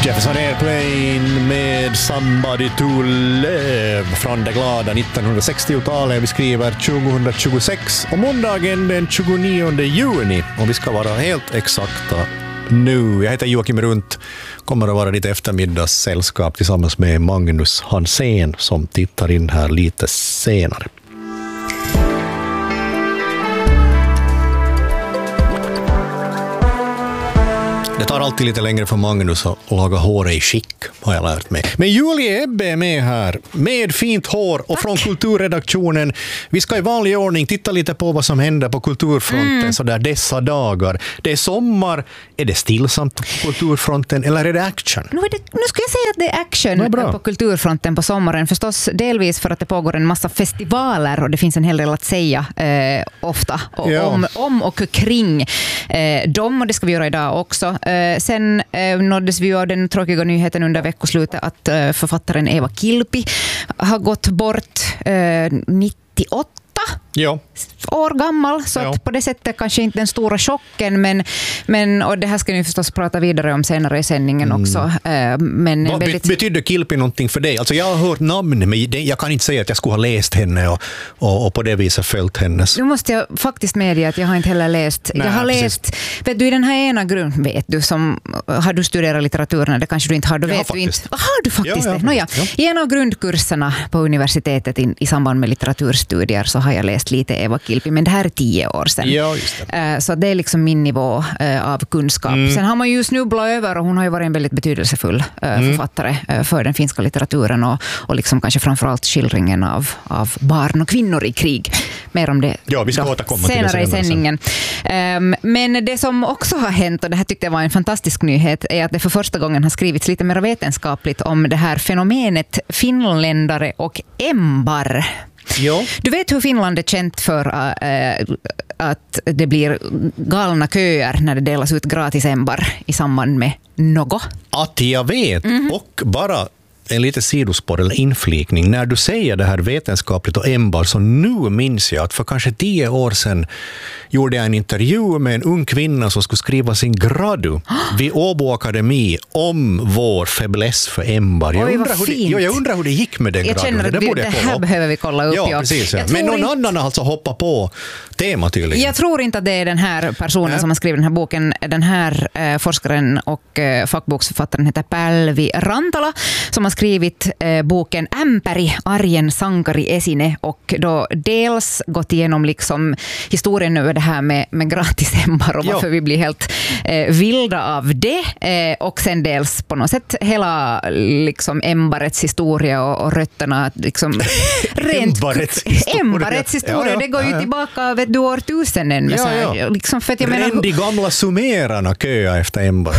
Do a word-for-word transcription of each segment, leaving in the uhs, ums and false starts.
Jefferson Airplane med Somebody to Love från det glada nittonhundrasextiotalet. Vi skriver tjugohundratjugosex och måndagen den tjugonionde juni. Och vi ska vara helt exakta nu. Jag heter Joakim Runt. Kommer att vara ditt eftermiddagssällskap tillsammans med Magnus Hansén som tittar in här lite senare. Det tar alltid lite längre för Magnus att laga håret i skick, har jag lärt mig. Men Julie Ebbe är med här, med fint hår och från kulturredaktionen. Vi ska i vanlig ordning titta lite på vad som händer på kulturfronten mm. så där dessa dagar. Det är sommar, är det stillsamt på kulturfronten eller är det action? Nu, är det, nu ska jag säga att det är action på kulturfronten på sommaren. Förstås delvis för att det pågår en massa festivaler och det finns en hel del att säga eh, ofta och ja. om, om och kring eh, dem, och det ska vi göra idag också. Sen eh, nåddes vi av den tråkiga nyheten under veckoslutet att eh, författaren Eva Kilpi har gått bort eh, nittioåtta ja. år gammal, så ja. att på det sättet kanske inte den stora chocken, men, men och det här ska ni förstås prata vidare om senare i sändningen mm. också. Eh, men Vad väldigt... betyder Kilpi någonting för dig? Alltså jag har hört namn, men jag kan inte säga att jag skulle ha läst henne och, och, och på det viset följt hennes. Nu måste jag faktiskt medge att jag har inte heller läst. Nej, jag har precis. läst, vet du, i den här ena grunden, vet du, som har du studerat litteraturen, det kanske du inte har, då vet du inte. Vad har du faktiskt ja, det? Ja, Nå, ja. ja. I en av grundkurserna på universitetet i, i samband med litteraturstudier så har jag läst lite Eva Kilpi, men det här är tio år sedan. Ja, just det. Så det är liksom min nivå av kunskap. Mm. Sen har man ju snubblat över, och hon har ju varit en väldigt betydelsefull mm. författare för den finska litteraturen och, och liksom kanske framförallt skildringen av, av barn och kvinnor i krig. Mer om det ja, vi ska återkomma senare, till det senare i sändningen. Um, men det som också har hänt, och det här tyckte jag var en fantastisk nyhet, är att det för första gången har skrivits lite mer vetenskapligt om det här fenomenet finländare och ämbar. Ja. Du vet hur Finland är känt för äh, att det blir galna köer när det delas ut gratis ämbar i samband med något? Att jag vet, mm-hmm. och bara en lite sidospår eller inflikning. När du säger det här vetenskapligt och ämbar, så nu minns jag att för kanske tio år sedan gjorde jag en intervju med en ung kvinna som skulle skriva sin gradu vid Åbo Akademi om vår fäbless för ämbar. Jag, Oj, undrar hur det, ja, jag undrar hur det gick med den jag gradun. Känner att det, det, det här behöver vi kolla upp. Ja, ja. Precis, ja. Men någon inte... annan har alltså hoppat på tema tydligen. Jag tror inte att det är den här personen Nej. som har skrivit den här boken. Den här eh, forskaren och eh, fackboksförfattaren heter Pälvi Rantala, som har skrivit eh, boken Ämpäri, arjen sankari esine, och då dels gått igenom liksom historien över det här med, med gratis ämbar och varför ja. vi blir helt eh, vilda av det, eh, och sen dels på något sätt hela liksom ämbarets historia och, och rötterna liksom rent ämbarets historia, ämbarets historia. Ja, ja, det går ju ja, ja. tillbaka vet du, årtusenden med ja, ja. så här, liksom för att jag menar, de gamla sumerarna köa efter ämbar.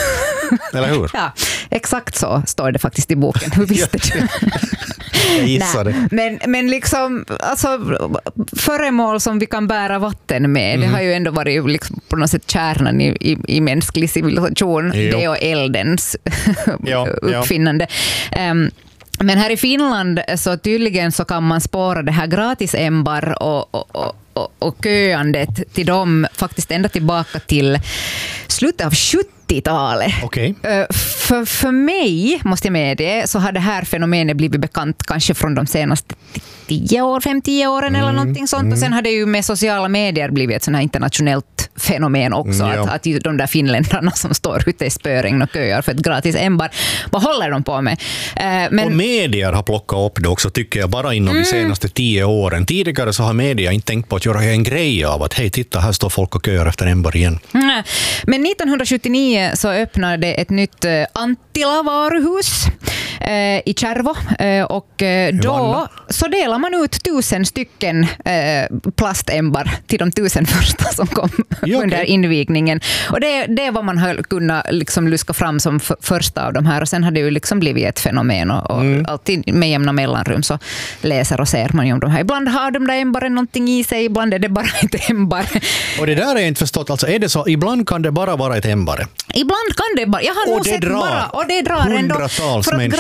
Eller hur? Ja, exakt så står det faktiskt i boken. Hur visste du? Jag gissade. Nej, men, men liksom, alltså, föremål som vi kan bära vatten med, mm. det har ju ändå varit liksom på något sätt kärnan i, i, i mänsklig civilisation. Jo. Det och eldens ja, uppfinnande. Ja. Um, men här i Finland så tydligen så kan man spåra det här gratis ämbar och, och, och Och, och köandet till dem faktiskt ända tillbaka till slutet av sjuttiotalet. Okay. För, för mig, måste jag med det, så har det här fenomenet blivit bekant kanske från de senaste tio år, fem, tio åren mm, eller någonting sånt. Mm. Och sen har det ju med sociala medier blivit ett sånt här internationellt fenomen också. Mm, ja. att, att de där finländarna som står ute i spöregn och köar för ett gratis ämbar, vad håller de på med? Men, och medier har plockat upp det också, tycker jag, bara inom mm. de senaste tio åren. Tidigare så har media inte tänkt på att göra en grej av att hej, titta, här står folk och köar efter ämbar igen. Mm. Men nittonhundrasjuttionio så öppnade ett nytt uh, Anttila-varuhus uh, i Kärvo uh, och uh, då så delar man ut tusen stycken uh, plastämbar till de tusen första som kom ja, under okay. invigningen. Och det, det är vad man har kunnat liksom luska fram som f- första av de här, och sen har det ju liksom blivit ett fenomen och, och mm. alltid med jämna mellanrum så läser och ser man ju om de här. Ibland har de där ämbaren någonting i sig, ibland är det bara ett ämbar. Och det där är inte förstått, alltså är det så, ibland kan det bara vara ett ämbare? Ibland kan det bara, jag har nog sett bara, och det drar ändå, för att människor.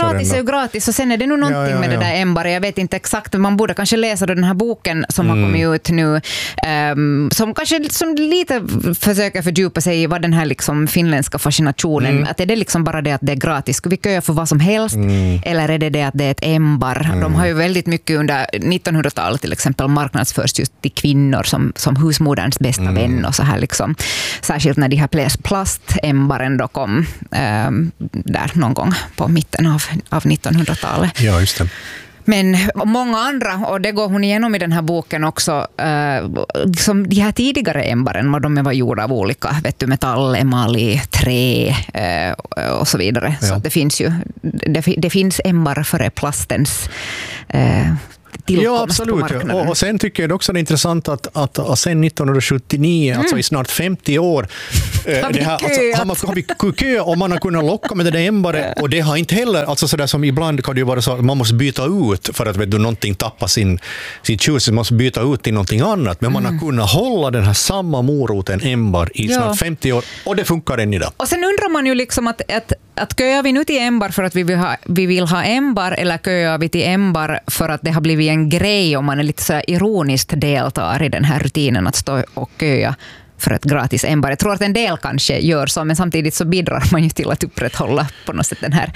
gratis är ju gratis och sen är det nog någonting ja, ja, ja. med det där ämbar. Jag vet inte exakt, man borde kanske läsa den här boken som mm. har kommit ut nu um, som kanske som lite försöker fördjupa sig i vad den här liksom finländska fascinationen, mm. att är det liksom bara det att det är gratis, ska vi köra för vad som helst mm. eller är det det att det är ett ämbar? Mm. De har ju väldigt mycket under nittonhundratalet till exempel marknadsförs just till kvinnor som, som husmoderns bästa mm. vän och så här liksom, särskilt när de här plastämbaren då kom um, där någon gång på mitten av, av nittonhundratalet. Ja, just det. Men många andra, och det går hon igenom i den här boken också, eh, som de här tidigare ämbaren, vad de var gjorda av olika, vet du, metall, emalj, trä eh, och så vidare. Ja. Så det finns ju, det, det finns ämbar före plastens eh, ja, absolut. Ja. Och, och sen tycker jag också det är intressant att, att, att sen nittonhundrasjuttionio, mm. alltså i snart femtio år, har vi, det här, alltså, har man, har vi kö och man har kunnat locka med det där ämbare, och det har inte heller, alltså sådär som ibland kan det ju vara så att man måste byta ut för att vet du, någonting tappar sin, sin tjus, man måste byta ut till någonting annat, men man har mm. kunnat hålla den här samma moroten ämbar i ja. snart femtio år, och det funkar än idag. Och sen undrar man ju liksom att, att, att köar vi nu till ämbar för att vi vill ha, vi vill ha ämbar, eller köar vi till ämbar för att det har blivit en grej om man är lite så ironiskt deltar i den här rutinen att stå och köa för ett gratis ämbar. Jag tror att en del kanske gör så, men samtidigt så bidrar man ju till att upprätthålla på något sätt den här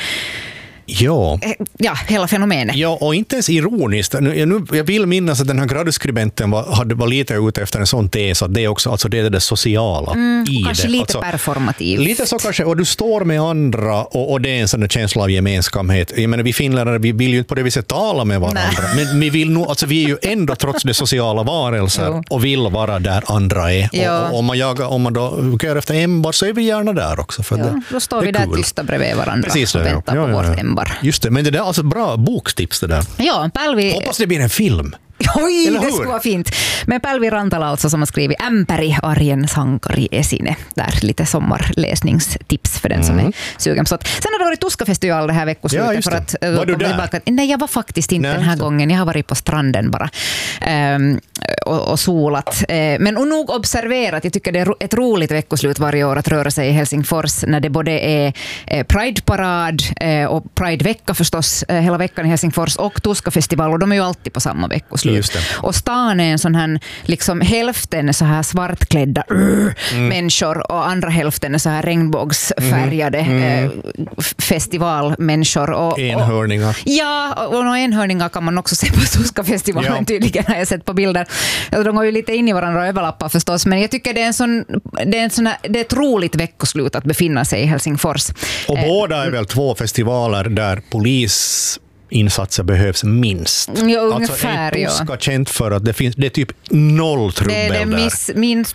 Ja. ja, hela fenomenet. Ja, och inte ens ironiskt. Nu, nu, jag vill minnas att den här gradusskribenten var, hade, var lite ute efter en sån tes, att det är också alltså det, är det sociala mm, i kanske det. lite alltså, performativt. Lite så kanske, och du står med andra och, och det är en sån känsla av gemenskaphet. Jag menar, vi finländare, vi vill ju inte på det viset tala med varandra, Nej. men vi vill nog, alltså vi är ju ändå trots det sociala varelser jo. och vill vara där andra är. Och, och om man jagar, om man då kör efter ämbar så är vi gärna där också. För ja, det, då står vi där cool. tysta bredvid varandra Precis, och väntar ja, på ja, ja. vårt ämbar. Just det, men det där är alltså bra bokstips det där. Ja, Pälvi... Hoppas det blir en film. Oj, det skulle vara fint. Men Pälvi Rantala alltså som har skrivit Ämpäri, arjen sankari esine. Där lite sommarläsningstips för den mm. som är sugen. Så att, sen har det varit Tuskafestival det här veckoslutet. Ja, för att, var du där? Tillbaka. Nej, jag var faktiskt inte Nej, den här så. gången. Jag har varit på stranden bara um, och, och solat. Uh, men och nog observerat, jag tycker det är ett roligt veckoslut varje år att röra sig i Helsingfors när det både är eh, Pride-parad eh, och Pride-vecka förstås eh, hela veckan i Helsingfors och Tuskafestival, och de är ju alltid på samma veckoslut. Och stan är en sån här liksom hälften så här svartklädda uh, mm. människor och andra hälften är så här regnbågsfärgade mm. Mm. Eh, festivalmänniskor och, enhörningar. Och, ja, och, och enhörningar kan man också se på Tuskafestivalen ja. tydligen har jag sett på bilder. De går ju lite in i varandra och överlappar förstås, men jag tycker det är en sån det är en sån här, det är ett roligt veckoslut att befinna sig i Helsingfors. Och eh, båda är väl två festivaler där polis insatser behövs minst. Ja, ungefär, alltså är Tuska känt för att det finns det är typ noll trubbel där. Det är det miss, minst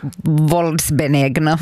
våldsbenägna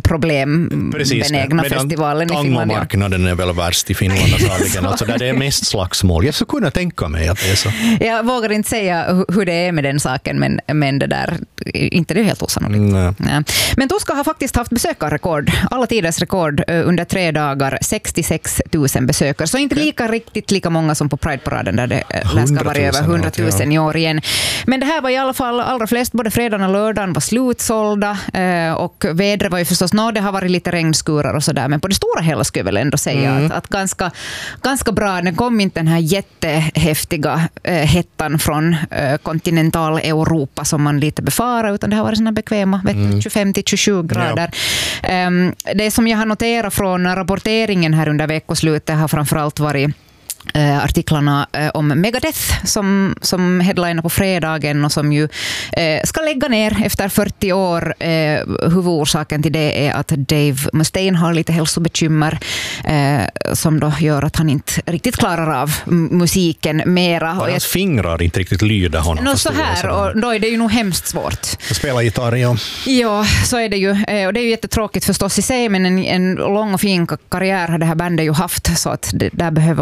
problembenägna festivalen i Finland. Tangomarknaden är väl värst i Finland alltså, alltså där det är mest slagsmål. Jag skulle kunna tänka mig att det är så. Jag vågar inte säga hur det är med den saken, men, men det där inte det är helt osannolikt. Mm. Ja. Men Tuska har faktiskt haft besökarrekord. Alla tiders rekord under tre dagar. sextiosex tusen besökare. Så inte lika riktigt lika många som på Pride-paraden där det lär ska vara över hundra tusen i år igen. Men det här var i alla fall allra flest, både fredagen och lördagen var slutsålda och vädret var ju förstås, nå, det har varit lite regnskurar och sådär, men på det stora hela skulle jag väl ändå säga mm. att, att ganska, ganska bra, det kom inte den här jättehäftiga äh, hettan från äh, kontinental Europa som man lite befarar, utan det har varit såna bekväma mm. tjugofem till tjugosju grader. Ja. Um, det som jag har noterat från rapporteringen här under veckoslutet har framförallt varit Uh, artiklarna uh, om Megadeth som, som headliner på fredagen och som ju uh, ska lägga ner efter fyrtio år. Uh, huvudorsaken till det är att Dave Mustaine har lite hälsobekymmer uh, som då gör att han inte riktigt klarar av m- musiken mera. Och hans fingrar inte riktigt lyder honom. No, så här, och då är det ju nog hemskt svårt. Att spela gitarr, ja. Ja, så är det ju. Uh, och det är ju jättetråkigt förstås i sig, men en, en lång och fin karriär har det här bandet ju haft, så att det, där behöver man ju förstås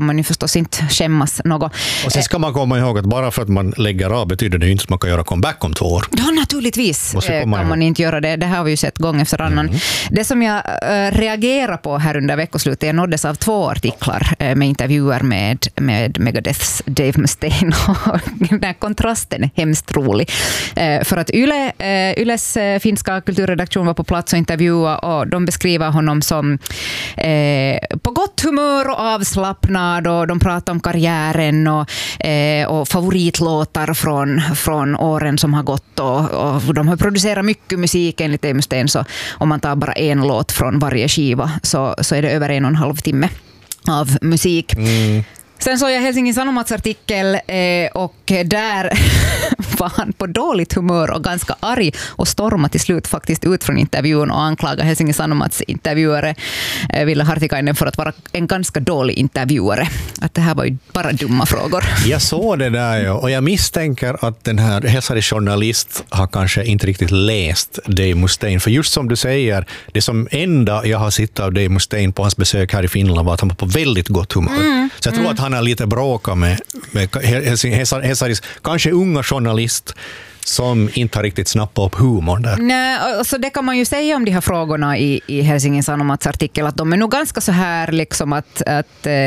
oss inte skämmas något. Och sen ska man komma ihåg att bara för att man lägger av betyder det ju inte att man kan göra comeback om två år. Ja, naturligtvis kan man ihåg. Inte göra det. Det här har vi ju sett gång efter annan. Mm. Det som jag äh, reagerar på här under veckoslutet, jag nåddes av två artiklar äh, med intervjuer med, med Megadeths Dave Mustaine. Den här kontrasten är hemskt rolig. Äh, för att Yle, äh, Yles äh, finska kulturredaktion var på plats och intervjua och de beskriver honom som äh, på gott humör och avslappnad och de pratar om karriären och, äh, och favoritlåtar från, från åren som har gått och, och de har producerat mycket musik enligt Dave Mustaine, så om man tar bara en låt från varje skiva så, så är det över en och en halv timme av musik. Mm. Sen såg jag Helsingin Sanomats artikel eh, och där var han på dåligt humör och ganska arg och stormade till slut faktiskt ut från intervjun och anklagade Helsingin Sanomats intervjuare eh, Ville Hartikainen för att vara en ganska dålig intervjuare. Att det här var ju bara dumma frågor. Jag såg det där ja, och jag misstänker att den här Hesaris journalist har kanske inte riktigt läst Dave Mustaine. För just som du säger, det som enda jag har sett av Dave Mustaine på hans besök här i Finland var att han var på väldigt gott humör. Mm, Så jag tror mm. att han har lite bråka med, med Hesaris kanske unga journalist som inte har riktigt snappat upp humorn där. Nej, alltså det kan man ju säga om de här frågorna i, i Helsingin Sanomats artikel, att de är nog ganska så här liksom att, att äh,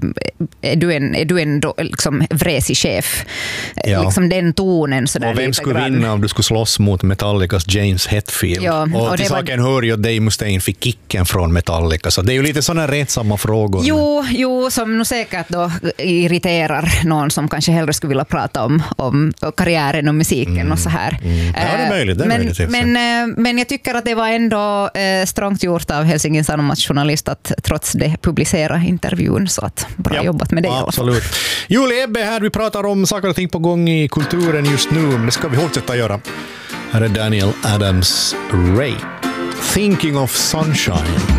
är du en, är du en då, liksom vresig chef? Ja. Liksom den tonen så där. Och vem skulle grann. vinna om du skulle slåss mot Metallicas James Hetfield? Ja, och, och till saken var... hör ju att Dave Mustaine fick kicken från Metallica, så det är ju lite sådana rättsamma frågor. Jo, jo, som nog säkert då irriterar någon som kanske hellre skulle vilja prata om, om karriären och musiken. Mm. Så här. Mm. Ja, det är möjligt. Det är men, möjligt men, men jag tycker att det var ändå eh, strångt gjort av Helsingin Sanomats journalist att trots det publicera intervjun, så att bra ja, jobbat med det. Absolut. Julie Ebbe här, vi pratar om saker och ting på gång i kulturen just nu, men det ska vi fortsätta göra. Här är Daniel Adams Ray. Thinking of Sunshine.